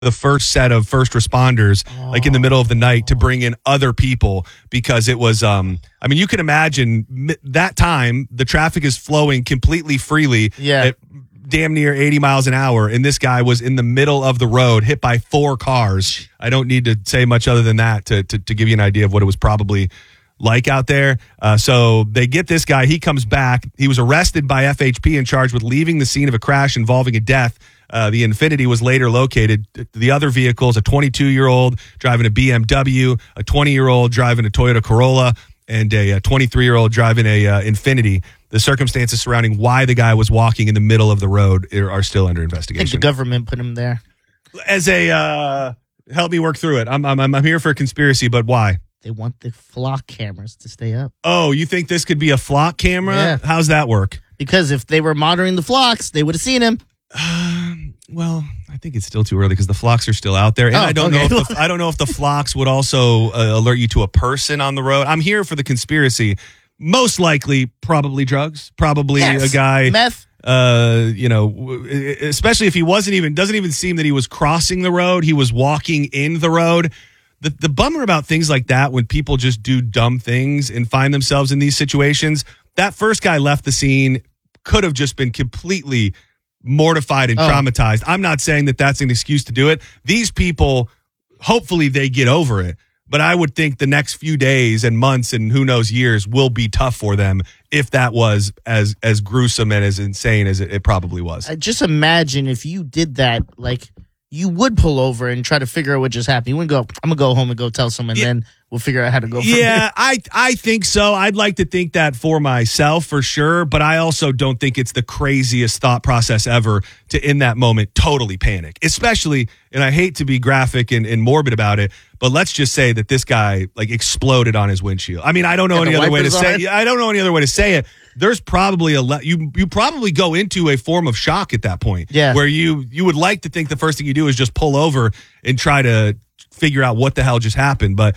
the first set of first responders, like in the middle of the night, to bring in other people because it was, you can imagine that time the traffic is flowing completely freely at damn near 80 miles an hour. And this guy was in the middle of the road, hit by 4 cars. I don't need to say much other than that to give you an idea of what it was probably like out there. So they get this guy. He comes back. He was arrested by FHP and charged with leaving the scene of a crash involving a death. The Infiniti was later located. The other vehicles, a 22-year-old driving a BMW, a 20-year-old driving a Toyota Corolla, and a 23-year-old driving a Infiniti. The circumstances surrounding why the guy was walking in the middle of the road are still under investigation. I think the government put him there. As a, help me work through it. I'm here for a conspiracy, but why? They want the flock cameras to stay up. Oh, you think this could be a flock camera? Yeah. How's that work? Because if they were monitoring the flocks, they would have seen him. Well, I think it's still too early because the flocks are still out there, and I don't know if the flocks would also alert you to a person on the road. I'm here for the conspiracy. Most likely, probably drugs. Probably a guy, meth. Especially if he doesn't even seem that he was crossing the road. He was walking in the road. The bummer about things like that, when people just do dumb things and find themselves in these situations, that first guy left the scene, could have just been completely mortified and traumatized. I'm not saying that that's an excuse to do it. These people, hopefully they get over it. But I would think the next few days and months and who knows years will be tough for them if that was as gruesome and as insane as it probably was. I just imagine if you did that, like, you would pull over and try to figure out what just happened. You wouldn't go, I'm going to go home and go tell someone, then we'll figure out how to go from there. I think so. I'd like to think that for myself, for sure. But I also don't think it's the craziest thought process ever to, in that moment, totally panic. Especially, and I hate to be graphic and morbid about it, but let's just say that this guy exploded on his windshield. I mean, I don't know any other way to say it. I don't know any other way to say it. There's probably you probably go into a form of shock at that point. Yeah. Where you would like to think the first thing you do is just pull over and try to figure out what the hell just happened. But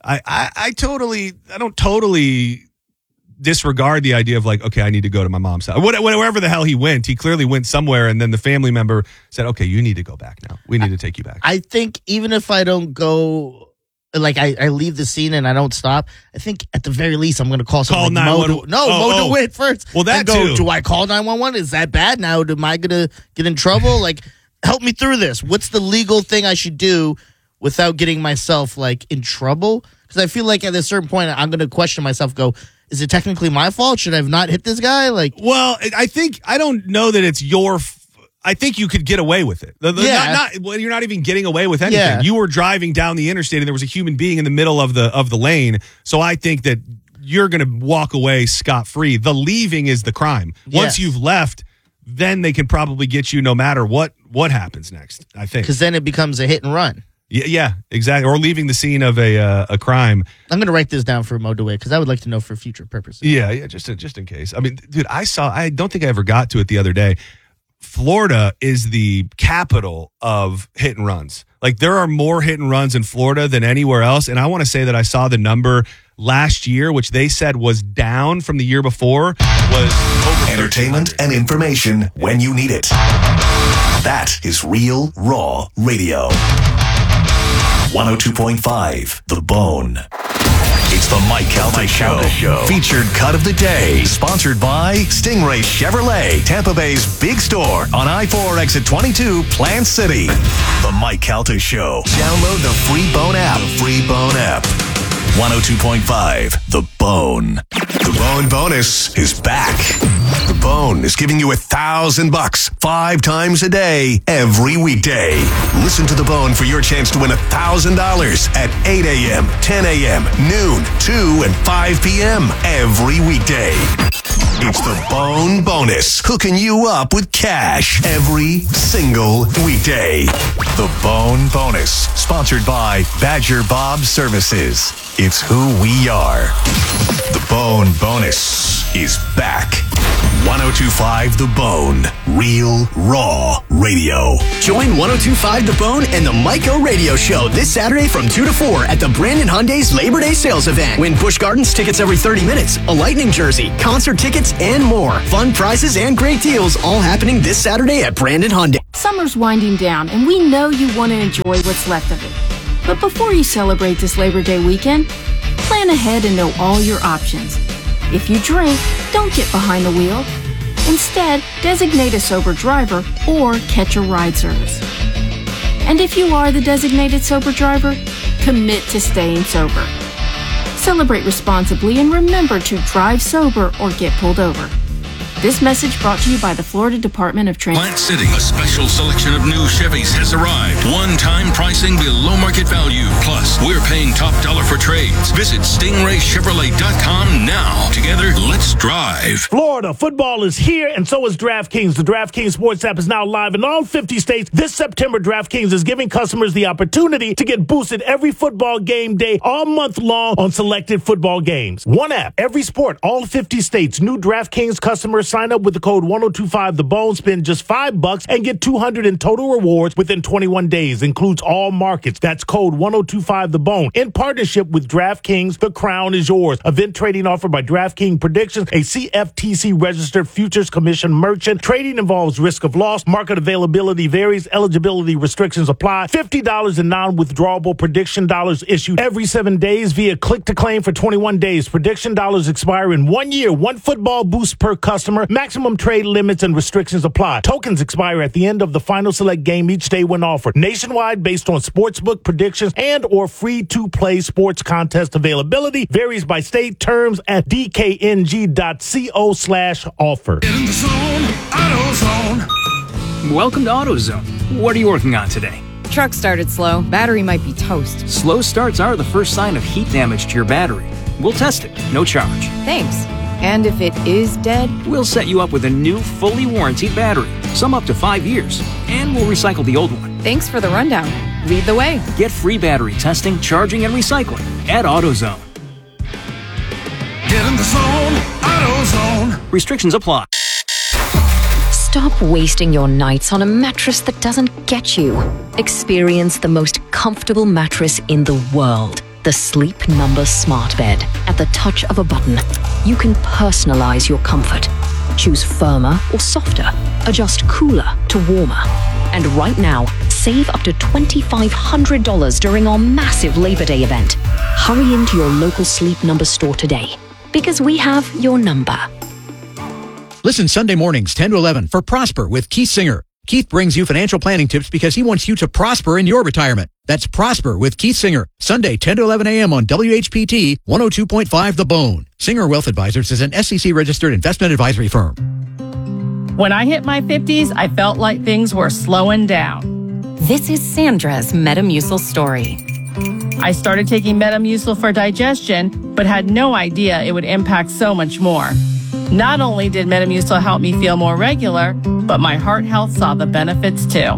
I don't totally disregard the idea of okay, I need to go to my mom's house. Wherever the hell he went, he clearly went somewhere, and then the family member said, okay, you need to go back now. We need to take you back. I think even if I don't go, I leave the scene and I don't stop, I think at the very least I'm going to call someone. Call 911. Mo to wait first. Well, that too. Do I call 911? Is that bad? Now am I going to get in trouble? Help me through this. What's the legal thing I should do without getting myself in trouble? Because I feel like at a certain point I'm going to question myself, go, is it technically my fault? Should I have not hit this guy? Well, I don't know that it's your I think you could get away with it. You're not even getting away with anything. Yeah. You were driving down the interstate and there was a human being in the middle of the lane. So I think that you're going to walk away scot-free. The leaving is the crime. Once you've left, then they can probably get you no matter what happens next, I think. Because then it becomes a hit and run. Yeah, exactly. Or leaving the scene of a crime. I'm going to write this down for Mo DeWitt because I would like to know for future purposes. Yeah, just in case. I mean, dude, I don't think I ever got to it the other day. Florida is the capital of hit and runs. There are more hit and runs in Florida than anywhere else. And I want to say that I saw the number last year, which they said was down from the year before, was over entertainment and information when you need it. That is Real Raw Radio. 102.5 The Bone. It's the Mike Calta Show. Featured cut of the day. Sponsored by Stingray Chevrolet, Tampa Bay's big store on I-4 exit 22, Plant City. The Mike Calta Show. Download the free Bone app. 102.5 The Bone. The Bone bonus is back. The Bone is giving you $1,000 5 times a day, every weekday. Listen to The Bone for your chance to win $1,000 at 8 a.m., 10 a.m., noon, 2, and 5 p.m. every weekday. It's The Bone bonus, hooking you up with cash every single weekday. The Bone bonus, sponsored by Badger Bob Services. It's who we are. The Bone bonus is back. 102.5 The Bone. Real Raw Radio. Join 102.5 The Bone and the Mike O Radio Show this Saturday from 2 to 4 at the Brandon Hyundai's Labor Day sales event. Win Busch Gardens tickets every 30 minutes, a Lightning jersey, concert tickets, and more. Fun prizes and great deals all happening this Saturday at Brandon Hyundai. Summer's winding down, and we know you want to enjoy what's left of it. But before you celebrate this Labor Day weekend, plan ahead and know all your options. If you drink, don't get behind the wheel. Instead, designate a sober driver or catch a ride service. And if you are the designated sober driver, commit to staying sober. Celebrate responsibly and remember to drive sober or get pulled over. This message brought to you by the Florida Department of Plant City, a special selection of new Chevys has arrived. One-time pricing below market value. Plus, we're paying top dollar for trades. Visit StingrayChevrolet.com now. Together, let's drive. Florida football is here, and so is DraftKings. The DraftKings Sports app is now live in all 50 states. This September, DraftKings is giving customers the opportunity to get boosted every football game day all month long on selected football games. One app, every sport, all 50 states. New DraftKings customers sign up with the code 1025TheBone, spend just $5 and get $200 in total rewards within 21 days. Includes all markets. That's code 1025TheBone. In partnership with DraftKings, the crown is yours. Event trading offered by DraftKings Predictions, a CFTC registered futures commission merchant. Trading involves risk of loss. Market availability varies. Eligibility restrictions apply. $50 in non-withdrawable prediction dollars issued every 7 days via click to claim for 21 days. Prediction dollars expire in 1 year. One football boost per customer. Maximum trade limits and restrictions apply. Tokens expire at the end of the final select game each day when offered. Nationwide based on sportsbook predictions and or free-to-play sports contest availability. Varies by state. Terms at dkng.co/offer. Get in the zone, AutoZone. Welcome to AutoZone. What are you working on today? Truck started slow. Battery might be toast. Slow starts are the first sign of heat damage to your battery. We'll test it. No charge. Thanks. And if it is dead? We'll set you up with a new, fully warranted battery. Some up to 5 years. And we'll recycle the old one. Thanks for the rundown. Lead the way. Get free battery testing, charging, and recycling at AutoZone. Get in the zone, AutoZone. Restrictions apply. Stop wasting your nights on a mattress that doesn't get you. Experience the most comfortable mattress in the world. The Sleep Number Smart Bed. At the touch of a button, you can personalize your comfort. Choose firmer or softer. Adjust cooler to warmer. And right now, save up to $2,500 during our massive Labor Day event. Hurry into your local Sleep Number store today, because we have your number. Listen Sunday mornings 10 to 11 for Prosper with Keith Singer. Keith brings you financial planning tips because he wants you to prosper in your retirement. That's Prosper with Keith Singer, Sunday 10 to 11 a.m. on WHPT 102.5 The Bone. Singer Wealth Advisors is an SEC-registered investment advisory firm. When I hit my 50s, I felt like things were slowing down. This is Sandra's Metamucil story. I started taking Metamucil for digestion, but had no idea it would impact so much more. Not only did Metamucil help me feel more regular, but my heart health saw the benefits too.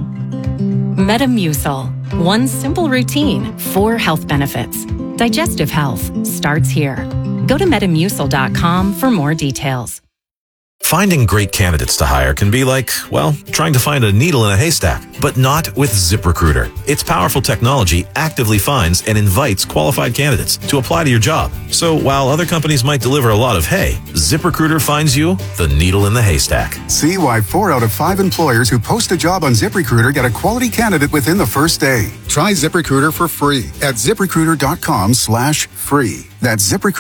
Metamucil. One simple routine, 4 health benefits. Digestive health starts here. Go to Metamucil.com for more details. Finding great candidates to hire can be like, well, trying to find a needle in a haystack, but not with ZipRecruiter. Its powerful technology actively finds and invites qualified candidates to apply to your job. So while other companies might deliver a lot of hay, ZipRecruiter finds you the needle in the haystack. See why 4 out of 5 employers who post a job on ZipRecruiter get a quality candidate within the first day. Try ZipRecruiter for free at ZipRecruiter.com/free. That's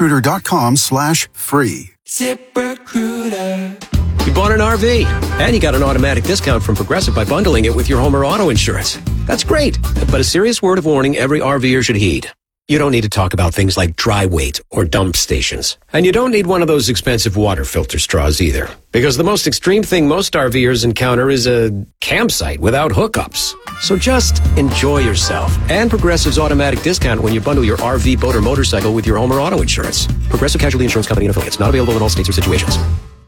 ZipRecruiter.com/free. ZipRecruiter. You bought an RV, and you got an automatic discount from Progressive by bundling it with your home or auto insurance. That's great, but a serious word of warning every RVer should heed. You don't need to talk about things like dry weight or dump stations. And you don't need one of those expensive water filter straws either. Because the most extreme thing most RVers encounter is a campsite without hookups. So just enjoy yourself. And Progressive's automatic discount when you bundle your RV, boat, or motorcycle with your home or auto insurance. Progressive Casualty Insurance Company and affiliates. Not available in all states or situations.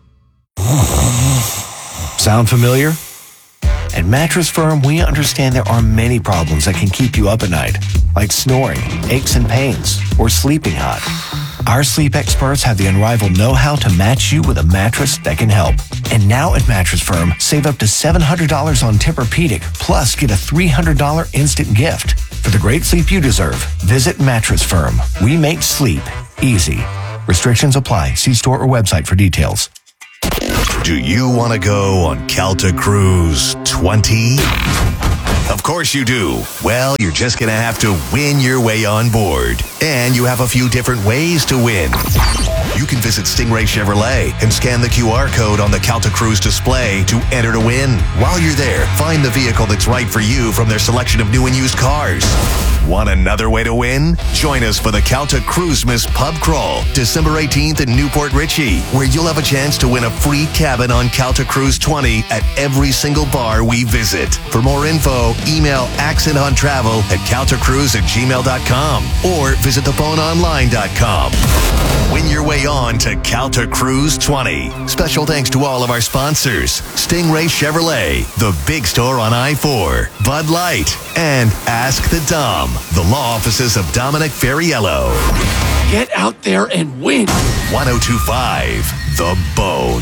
Sound familiar? At Mattress Firm, we understand there are many problems that can keep you up at night, like snoring, aches and pains, or sleeping hot. Our sleep experts have the unrivaled know-how to match you with a mattress that can help. And now at Mattress Firm, save up to $700 on Tempur-Pedic, plus get a $300 instant gift. For the great sleep you deserve, visit Mattress Firm. We make sleep easy. Restrictions apply. See store or website for details. Do you want to go on Calta Cruise 20? Of course you do. Well, you're just going to have to win your way on board. And you have a few different ways to win. You can visit Stingray Chevrolet and scan the QR code on the Calta Cruise display to enter to win. While you're there, find the vehicle that's right for you from their selection of new and used cars. Want another way to win? Join us for the Calta Cruisemas Pub Crawl, December 18th in Newport Richey, where you'll have a chance to win a free cabin on Calta Cruise 20 at every single bar we visit. For more info, email accentontravel@caltacruise@gmail.com or visit theboneonline.com. Win your way on to Calta Cruise 20. Special thanks to all of our sponsors: Stingray Chevrolet, the big store on I-4, Bud Light, and Ask the Dom, the law offices of Dominic Ferriello. Get out there and win. 1025 The Bone.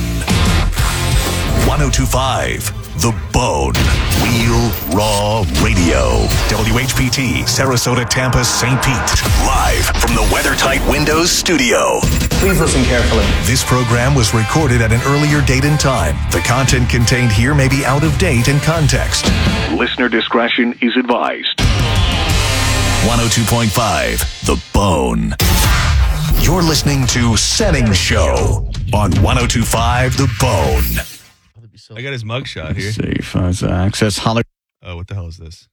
1025 The Bone. Real Raw Radio. WHPT, Sarasota, Tampa, St. Pete. Live from the WeatherTight Windows studio. Please listen carefully. This program was recorded at an earlier date and time. The content contained here may be out of date in context. Listener discretion is advised. 102.5 The Bone. You're listening to Setting Show on 102.5 The Bone. I got his mugshot here. Safe access. Holler. Oh, what the hell is this?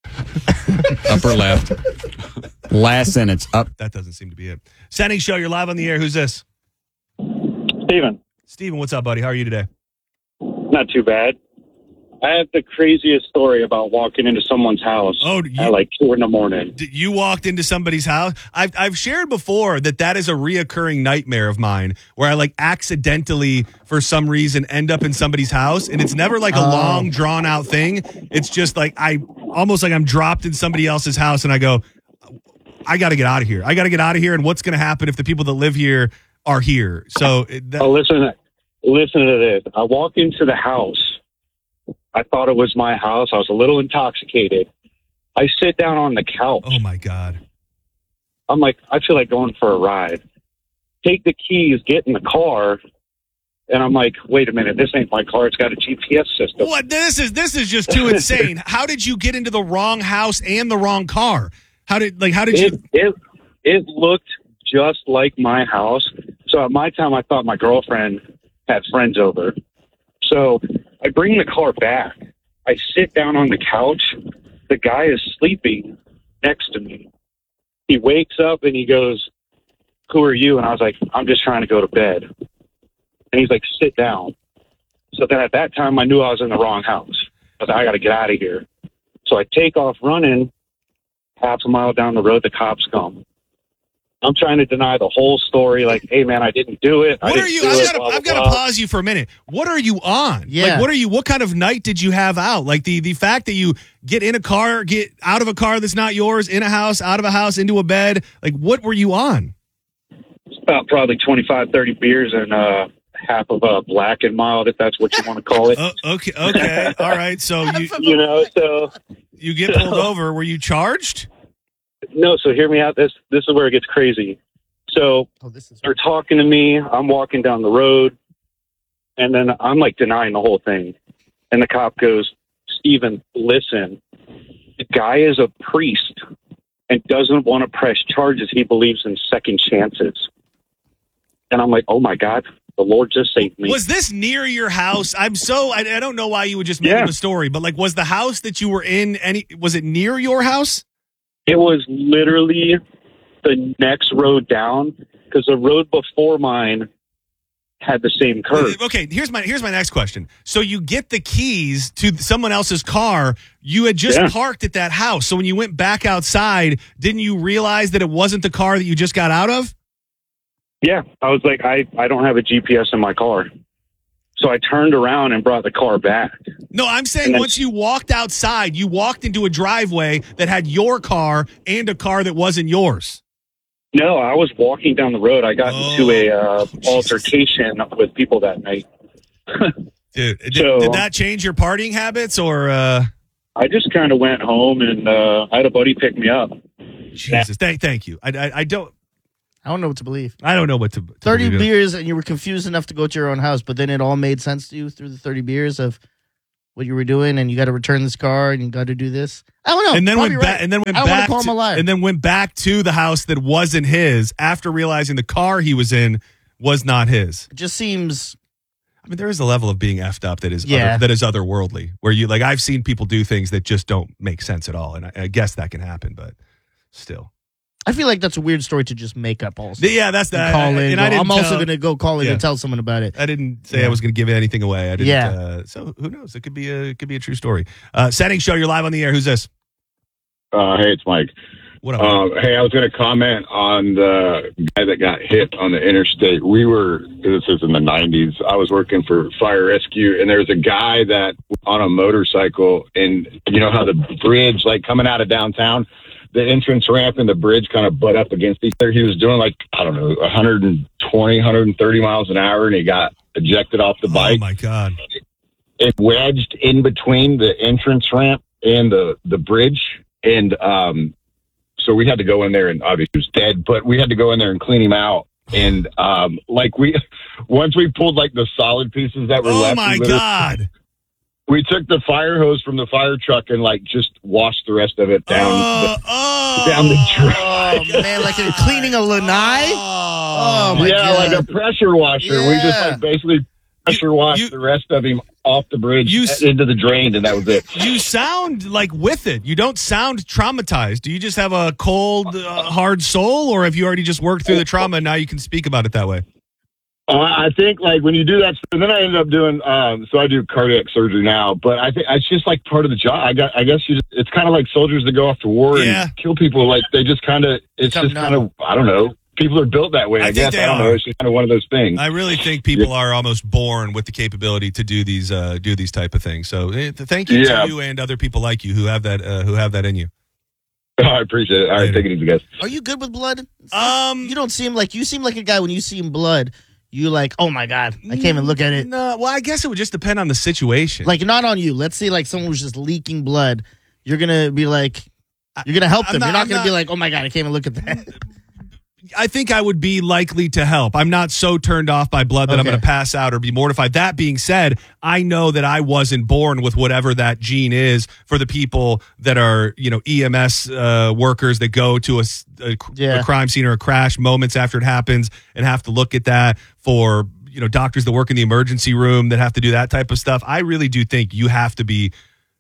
Upper left. Last sentence. Up. That doesn't seem to be it. Setting Show, you're live on the air. Who's this? Steven. Steven, what's up, buddy? How are you today? Not too bad. I have the craziest story about walking into someone's house at like 2 a.m. You walked into somebody's house? I've shared before that is a reoccurring nightmare of mine, where I like accidentally, for some reason, end up in somebody's house, and it's never like a long, drawn out thing. It's just like I'm dropped in somebody else's house, and I go, I got to get out of here. I got to get out of here, and what's going to happen if the people that live here are here? So, listen to this. I walk into the house. I thought it was my house. I was a little intoxicated. I sit down on the couch. Oh, my God. I'm like, I feel like going for a ride. Take the keys, get in the car, and I'm like, wait a minute, this ain't my car. It's got a GPS system. What? This is just too insane. How did you get into the wrong house and the wrong car? How did you? It looked just like my house. So at my time, I thought my girlfriend had friends over. So I bring the car back. I sit down on the couch. The guy is sleeping next to me. He wakes up and he goes, "Who are you?" And I was like, "I'm just trying to go to bed." And he's like, "Sit down." So then at that time, I knew I was in the wrong house. I was like, I got to get out of here. So I take off running. Half a mile down the road, the cops come. I'm trying to deny the whole story. Like, hey, man, I didn't do it. What are you? I've got to pause you for a minute. What are you on? Yeah. Like, what kind of night did you have out? Like the fact that you get in a car, get out of a car that's not yours, in a house, out of a house, into a bed. Like, what were you on? It's about probably 25, 30 beers and half of a black and mild, if that's what you want to call it. Okay. All right. So you get pulled over. Were you charged? No, so hear me out. This is where it gets crazy. So they're talking to me. I'm walking down the road, and then I'm like denying the whole thing. And the cop goes, "Steven, listen, the guy is a priest and doesn't want to press charges. He believes in second chances." And I'm like, oh my God, the Lord just saved me. Was this near your house? I don't know why you would just make up a story, but like, was the house that you were in, was it near your house? It was literally the next road down, because the road before mine had the same curve. Okay, here's my next question. So you get the keys to someone else's car. You had just parked at that house. So when you went back outside, didn't you realize that it wasn't the car that you just got out of? Yeah, I was like, I don't have a GPS in my car. So I turned around and brought the car back. No, I'm saying once you walked outside, you walked into a driveway that had your car and a car that wasn't yours. No, I was walking down the road. I got into a altercation with people that night. Dude, did that change your partying habits, or? I just kind of went home and I had a buddy pick me up. Jesus, thank you. I don't. I don't know what to believe. I don't know what to 30 believe. beers and you were confused enough to go to your own house, but then it all made sense to you through the 30 beers of what you were doing, and you got to return this car and you got to do this. I don't know. And then Probably went right. back. And then went I don't want back. to call him a liar. And then went back to the house that wasn't his after realizing the car he was in was not his. It just seems. I mean, there is a level of being effed up that is Yeah. that is otherworldly, where you like. I've seen people do things that just don't make sense at all, and I guess that can happen, but still. I feel like that's a weird story to just make up. Also, Yeah, that's that. Call in. And Go, I didn't I'm also tell- going to go call in Yeah. and tell someone about it. I didn't say Yeah. I was going to give anything away. I didn't. Yeah. So who knows? It could be a true story. Setting show. You're live on the air. Who's this? Hey, it's Mike. What up? Hey, I was going to comment on the guy that got hit on the interstate. This is in the 90s. I was working for fire rescue, and there was a guy that on a motorcycle, and you know how the bridge, like coming out of downtown, the entrance ramp and the bridge kind of butt up against each other. He was doing like, I don't know, 120, 130 miles an hour, and he got ejected off the bike. Oh my God. It wedged in between the entrance ramp and the bridge. And so we had to go in there, and obviously he was dead, but we had to go in there and clean him out. And once we pulled like the solid pieces that were left. Oh my we God. We took the fire hose from the fire truck and like just washed the rest of it down down the drain. Oh man, like you're cleaning a lanai. Oh my yeah, God. like a pressure washer. We just like basically pressure washed the rest of him off the bridge into the drain, and that was it. You sound like with it. You don't sound traumatized. Do you just have a cold, hard soul, or have you already just worked through the trauma and now you can speak about it that way? I think like when you do that, and then I ended up doing. So I do cardiac surgery now, but I think it's just like part of the job. I guess it's kind of like soldiers that go off to war and kill people. Like they just kind of. It's just kind of. I don't know. People are built that way. I guess. I don't know. It's just kind of one of those things. I really think people are almost born with the capability to do these type of things. So thank you to you and other people like you who have that in you. I appreciate it. All right, take it easy, guys. Are you good with blood? You don't seem like you seem like a guy when you see blood. You like, oh my God, I can't even look at it. No, well, I guess it would just depend on the situation. Like, not on you. Let's say like someone was just leaking blood. You're gonna be like, you're gonna help them. You're not gonna be like, oh my God, I can't even look at that. I think I would be likely to help. I'm not so turned off by blood that I'm going to pass out or be mortified. That being said, I know that I wasn't born with whatever that gene is for the people that are, EMS workers that go to a crime scene or a crash moments after it happens and have to look at that, for, doctors that work in the emergency room that have to do that type of stuff. I really do think you have to be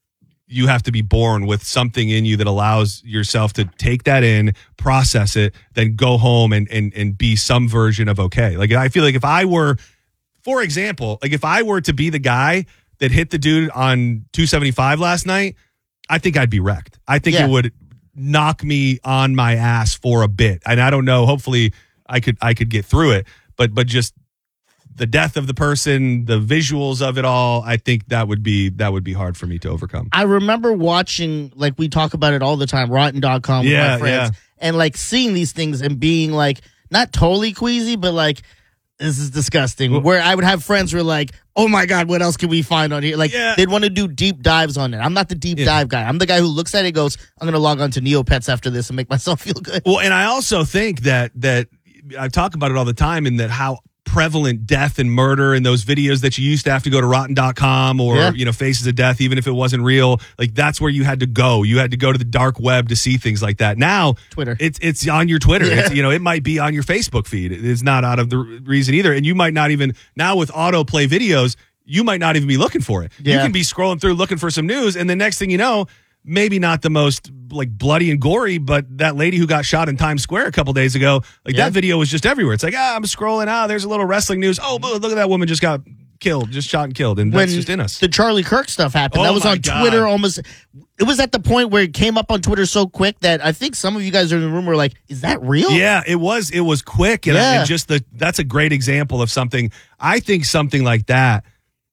born with something in you that allows yourself to take that in, process it, then go home and be some version of okay. Like, I feel like if I were, for example, like if I were to be the guy that hit the dude on 275 last night, I think I'd be wrecked. I think it would knock me on my ass for a bit. And I don't know, hopefully I could get through it, but just the death of the person, the visuals of it all, I think that would be hard for me to overcome. I remember watching, like we talk about it all the time, Rotten.com with my friends, and like seeing these things and being like, not totally queasy, but like, this is disgusting. Where I would have friends who were like, oh my God, what else can we find on here? Like, they'd want to do deep dives on it. I'm not the deep dive guy. I'm the guy who looks at it and goes, I'm going to log on to Neopets after this and make myself feel good. Well, and I also think that I talk about it all the time, in that how prevalent death and murder in those videos that you used to have to go to Rotten.com or Faces of Death, even if it wasn't real, like that's where you had to go. You had to go to the dark web to see things like that. Now Twitter, it's on your Twitter. It's, it might be on your Facebook feed. It's not out of the reason either. And you might not even, now with autoplay videos, you might not even be looking for it. You can be scrolling through looking for some news, and the next thing you know, maybe not the most like bloody and gory, but that lady who got shot in Times Square a couple days ago, like that video was just everywhere. It's like, I'm scrolling. There's a little wrestling news. Oh, look at that woman just got killed, just shot and killed. And that's just in us. The Charlie Kirk stuff happened. That was on Twitter almost. It was at the point where it came up on Twitter so quick that I think some of you guys are in the room were like, is that real? Yeah, it was quick. And just that's a great example of something. I think something like that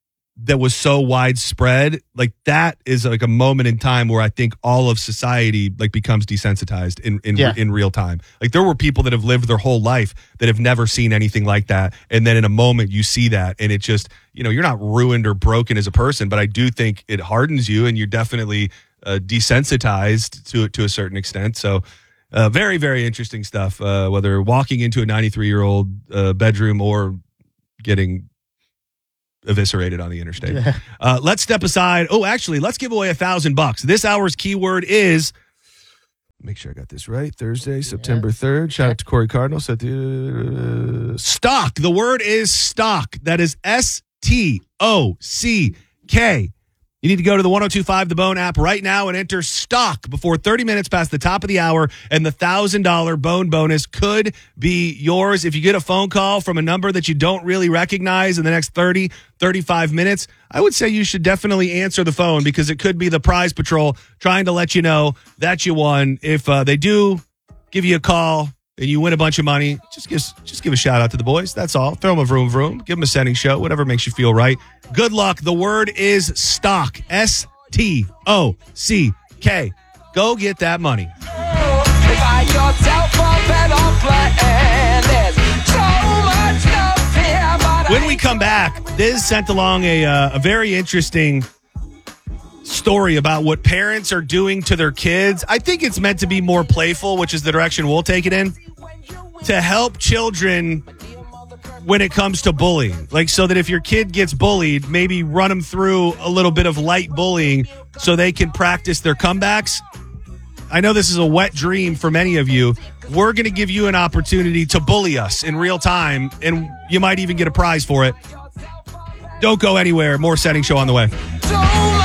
was so widespread, like that is like a moment in time where I think all of society like becomes desensitized in real time. Like there were people that have lived their whole life that have never seen anything like that, and then in a moment you see that, and it just, you're not ruined or broken as a person, but I do think it hardens you, and you're definitely desensitized to a certain extent. So Very, very interesting stuff, whether walking into a 93-year-old bedroom or getting eviscerated on the interstate. Yeah. Let's step aside. Oh, actually, let's give away $1,000. This hour's keyword is, make sure I got this right, Thursday, September 3rd. Shout out to Corey Cardinal. Stock. The word is stock. That is STOCK. You need to go to the 102.5 The Bone app right now and enter stock before 30 minutes past the top of the hour, and the $1,000 Bone bonus could be yours. If you get a phone call from a number that you don't really recognize in the next 30, 35 minutes, I would say you should definitely answer the phone, because it could be the prize patrol trying to let you know that you won. If they do give you a call and you win a bunch of money, just give a shout out to the boys. That's all. Throw them a vroom vroom. Give them a sending show, whatever makes you feel right. Good luck. The word is stock. STOCK. Go get that money. When we come back, Diz sent along a very interesting story about what parents are doing to their kids. I think it's meant to be more playful, which is the direction we'll take it in, to help children when it comes to bullying. Like, so that if your kid gets bullied, maybe run them through a little bit of light bullying so they can practice their comebacks. I know this is a wet dream for many of you. We're going to give you an opportunity to bully us in real time, and you might even get a prize for it. Don't go anywhere. More Setting Show on the way.